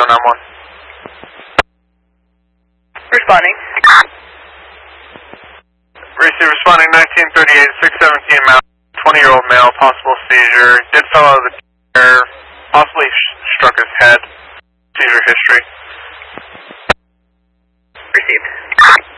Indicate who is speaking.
Speaker 1: 911.
Speaker 2: Responding.
Speaker 1: Receive responding 1938, 617 Mount, 20-year-old male, possible seizure. Did fell out of the chair, possibly struck his head. Seizure history.
Speaker 2: Received.